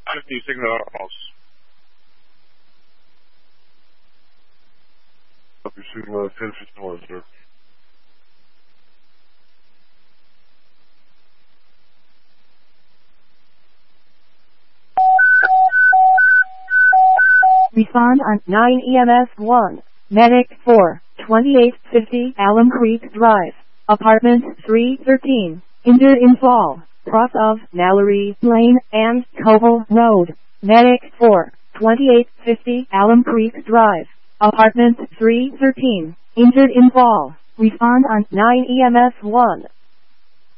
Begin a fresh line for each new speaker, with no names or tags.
50 signals. Copy signal 1051, sir.
Respond on 9 EMS 1. Medic 4, 2850 Alum Creek Drive, Apartment 313, injured in fall, cross of Mallory Lane and Covell Road. Medic 4, 2850 Alum Creek Drive, Apartment 313, injured in fall. Respond on 9 EMS 1.